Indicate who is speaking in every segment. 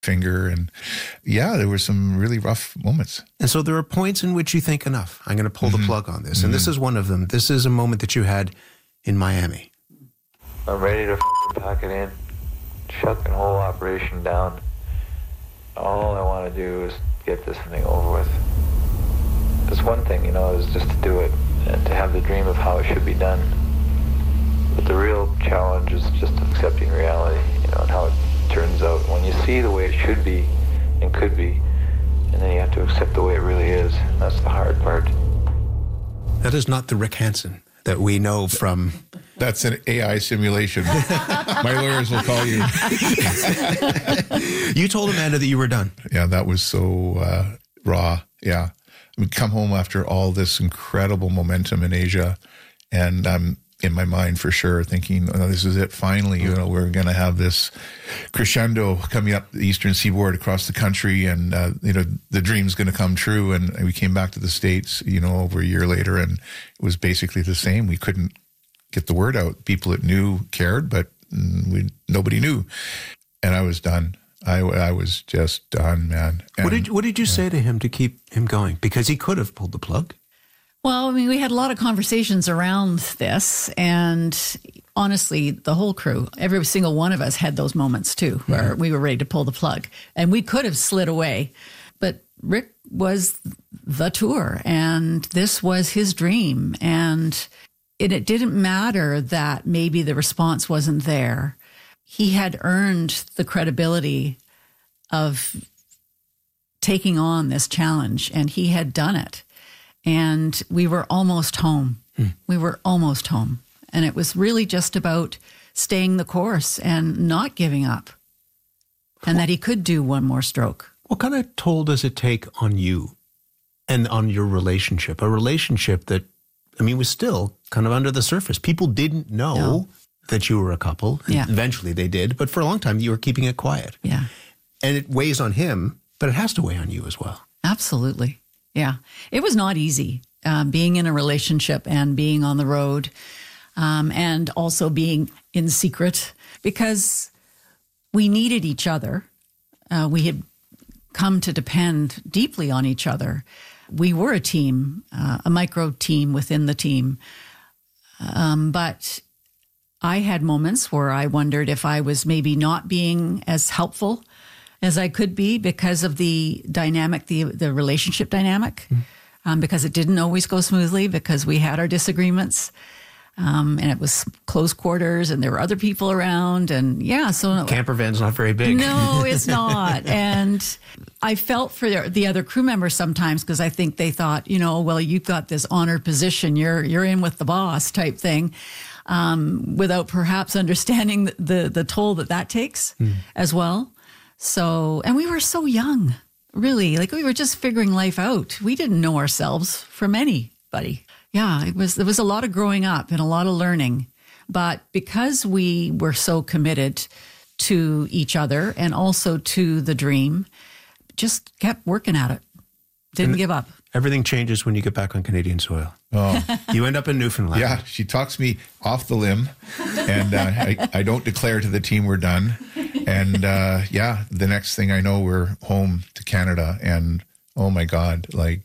Speaker 1: finger. And yeah, there were some really rough moments.
Speaker 2: And so there are points in which you think, enough, I'm going to pull the plug on this. And this is one of them. This is a moment that you had in Miami.
Speaker 3: I'm ready to pack it in, shut the whole operation down. All I want to do is get this thing over with. It's one thing, is just to do it and to have the dream of how it should be done. But the real challenge is just accepting reality, and how it turns out. When you see the way it should be and could be, and then you have to accept the way it really is. That's the hard part.
Speaker 2: That is not the Rick Hansen that we know from...
Speaker 1: That's an AI simulation. My lawyers will call you.
Speaker 2: You told Amanda that you were done.
Speaker 1: Yeah, that was so raw. Yeah. I come home after all this incredible momentum in Asia, and I'm in my mind for sure thinking, oh, this is it. Finally, we're going to have this crescendo coming up the Eastern Seaboard across the country, and the dream's going to come true. And we came back to the States, over a year later, and it was basically the same. We couldn't get the word out. People that knew cared, but nobody knew. And I was done. I was just done, man. And,
Speaker 2: what did you say to him to keep him going? Because he could have pulled the plug.
Speaker 4: Well, we had a lot of conversations around this, and honestly, the whole crew, every single one of us had those moments too, where we were ready to pull the plug, and we could have slid away. But Rick was the tour, and this was his dream, and it didn't matter that maybe the response wasn't there. He had earned the credibility of taking on this challenge, and he had done it. And we were almost home. We were almost home. And it was really just about staying the course and not giving up. And that he could do one more stroke.
Speaker 2: What kind of toll does it take on you and on your relationship? A relationship that, was still kind of under the surface. People didn't know that you were a couple.
Speaker 4: Yeah.
Speaker 2: Eventually they did. But for a long time, you were keeping it quiet.
Speaker 4: Yeah.
Speaker 2: And it weighs on him, but it has to weigh on you as well.
Speaker 4: Absolutely. Yeah. It was not easy being in a relationship and being on the road and also being in secret, because we needed each other. We had come to depend deeply on each other. We were a team, a micro team within the team. But I had moments where I wondered if I was maybe not being as helpful as I could be because of the dynamic, the relationship dynamic, because it didn't always go smoothly, because we had our disagreements, and it was close quarters, and there were other people around, and so
Speaker 2: camper van's not very big.
Speaker 4: No, it's not. And I felt for the other crew members sometimes, because I think they thought, well, you've got this honored position, you're in with the boss type thing, without perhaps understanding the toll that takes as well. So, and we were so young, really, we were just figuring life out. We didn't know ourselves from anybody. Yeah, there was a lot of growing up and a lot of learning. But because we were so committed to each other and also to the dream, just kept working at it. Didn't give up.
Speaker 2: Everything changes when you get back on Canadian soil.
Speaker 1: Oh.
Speaker 2: You end up in Newfoundland.
Speaker 1: Yeah, she talks me off the limb, and I don't declare to the team we're done. And the next thing I know, we're home to Canada, and oh my God,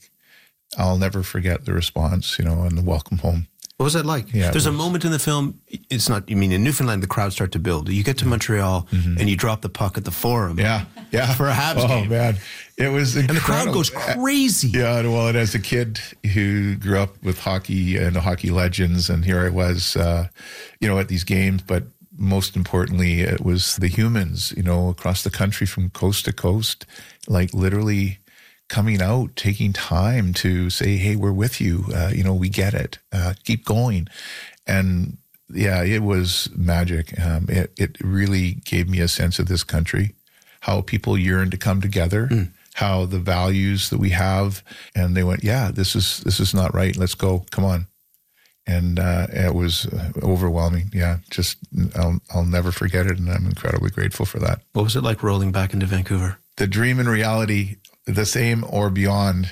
Speaker 1: I'll never forget the response, and the welcome home.
Speaker 2: What was that like?
Speaker 1: Yeah,
Speaker 2: There's a moment in the film, it's not, in Newfoundland, the crowds start to build. You get to Montreal and you drop the puck at the Forum.
Speaker 1: Yeah.
Speaker 2: For a Habs game.
Speaker 1: Oh, man. It was incredible.
Speaker 2: And the crowd goes crazy.
Speaker 1: Yeah, well, and as a kid who grew up with hockey and hockey legends, and here I was, at these games, but most importantly, it was the humans, across the country from coast to coast, literally coming out, taking time to say, hey, we're with you. We get it. Keep going. And yeah, it was magic. It really gave me a sense of this country, how people yearn to come together, how the values that we have. And they went, yeah, this is not right. Let's go. Come on. And it was overwhelming. Yeah, just I'll never forget it. And I'm incredibly grateful for that.
Speaker 2: What was it like rolling back into Vancouver?
Speaker 1: The dream and reality, the same or beyond.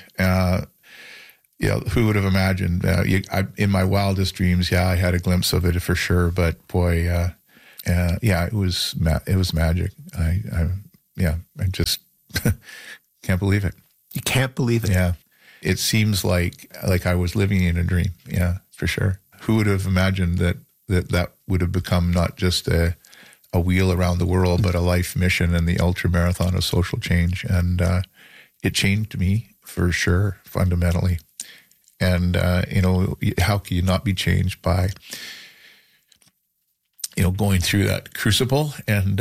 Speaker 1: Who would have imagined? In my wildest dreams, I had a glimpse of it for sure. But boy, it was magic. Yeah, I just can't believe it.
Speaker 2: You can't believe it.
Speaker 1: Yeah. It seems like I was living in a dream. Yeah, for sure. Who would have imagined that would have become not just a wheel around the world, but a life mission and the ultra marathon of social change. And it changed me for sure, fundamentally. And, how can you not be changed by, going through that crucible and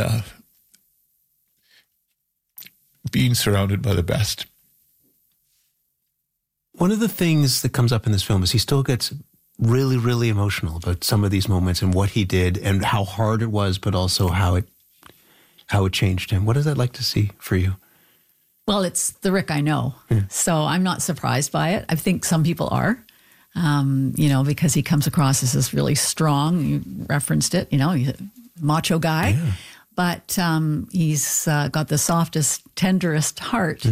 Speaker 1: being surrounded by the best.
Speaker 2: One of the things that comes up in this film is he still gets really, really emotional about some of these moments and what he did and how hard it was, but also how it changed him. What is that like to see for you?
Speaker 4: Well, it's the Rick I know. Yeah. So I'm not surprised by it. I think some people are, because he comes across as this really strong, you referenced it, he's a macho guy, yeah. But he's got the softest, tenderest heart.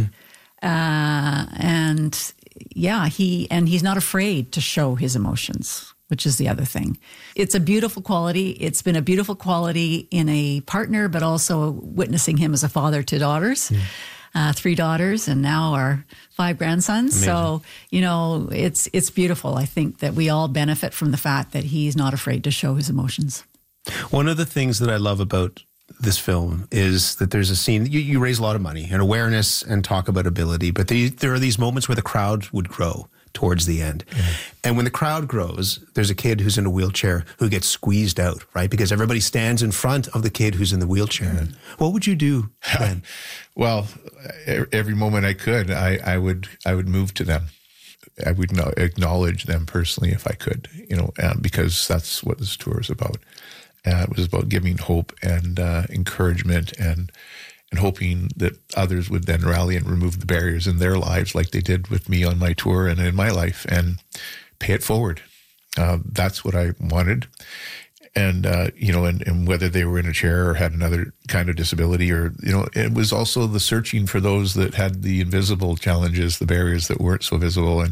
Speaker 4: And yeah, he's not afraid to show his emotions, which is the other thing. It's a beautiful quality. It's been a beautiful quality in a partner, but also witnessing him as a father to daughters, 3 daughters, and now our 5 grandsons. Amazing. So, it's beautiful. I think that we all benefit from the fact that he's not afraid to show his emotions.
Speaker 2: One of the things that I love about this film is that there's a scene, you raise a lot of money and awareness and talk about ability, but there are these moments where the crowd would grow towards the end. Yeah. And when the crowd grows, there's a kid who's in a wheelchair who gets squeezed out, right? Because everybody stands in front of the kid who's in the wheelchair. Yeah. What would you do then?
Speaker 1: Well, every moment I could, I would move to them. I would acknowledge them personally if I could, because that's what this tour is about. It was about giving hope and encouragement and hoping that others would then rally and remove the barriers in their lives like they did with me on my tour and in my life and pay it forward. That's what I wanted. And, and whether they were in a chair or had another kind of disability or, it was also the searching for those that had the invisible challenges, the barriers that weren't so visible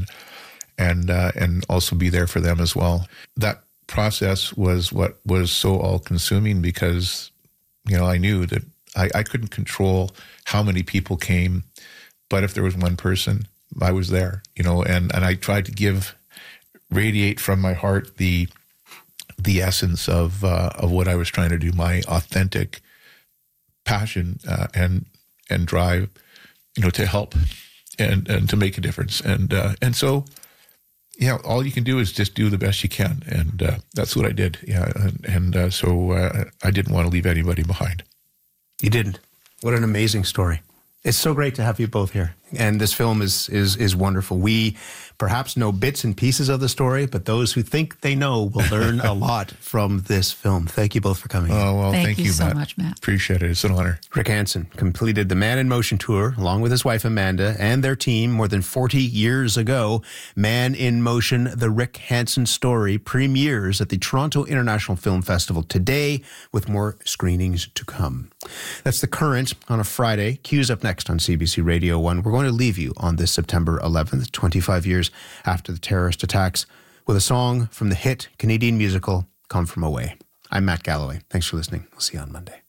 Speaker 1: and also be there for them as well. That process was what was so all-consuming because, I knew that I couldn't control how many people came, but if there was one person, I was there, and I tried to radiate from my heart the essence of what I was trying to do, my authentic passion and drive, to help and to make a difference, and so. Yeah, all you can do is just do the best you can, and that's what I did. Yeah, so I didn't want to leave anybody behind.
Speaker 2: You didn't. What an amazing story! It's so great to have you both here, and this film is wonderful. We perhaps know bits and pieces of the story, but those who think they know will learn a lot from this film. Thank you both for coming.
Speaker 1: Oh, well, thank you
Speaker 4: so
Speaker 1: Matt.
Speaker 4: much, Matt.
Speaker 1: Appreciate it. It's an honor.
Speaker 2: Rick Hansen completed the Man in Motion tour along with his wife Amanda and their team more than 40 years ago. Man in Motion, the Rick Hansen story, premieres at the Toronto International Film Festival today with more screenings to come. That's The Current on a Friday. Cue's up next on CBC Radio 1. We're going to leave you on this September 11th, 25 years after the terrorist attacks, with a song from the hit Canadian musical Come From Away. I'm Matt Galloway. Thanks for listening. We'll see you on Monday.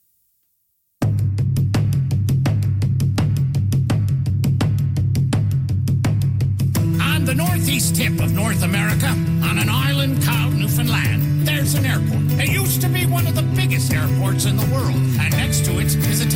Speaker 5: On the northeast tip of North America, on an island called Newfoundland, there's an airport. It used to be one of the biggest airports in the world, and next to it is a